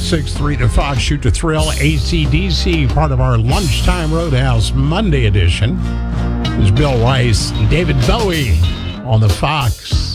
6, 3 to Fox, Shoot to Thrill, AC/DC, part of our Lunchtime Roadhouse Monday edition. There's Bill Rice and David Bowie on the Fox